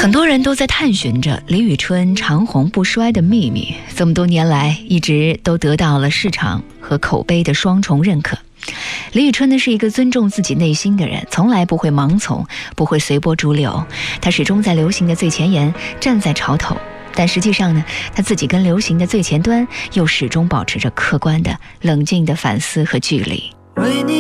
很多人都在探寻着李宇春长红不衰的秘密，这么多年来一直都得到了市场和口碑的双重认可。李宇春呢是一个尊重自己内心的人，从来不会盲从，不会随波逐流，她始终在流行的最前沿，站在潮头。但实际上呢，她自己跟流行的最前端又始终保持着客观的、冷静的反思和距离。